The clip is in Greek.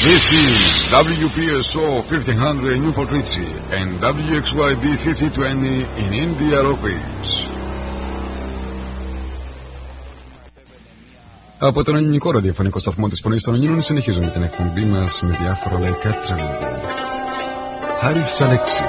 This is WPSO 1500 Newport Richie and WXYB 5020 in India Rock Beach. Από τον ελληνικό ραδιοφωνικό σταθμό της Φωνής των Ελλήνων συνεχίζουμε την εκπομπή μας με διάφορα λαϊκά τραγούδια. Χάρης Αλέξη.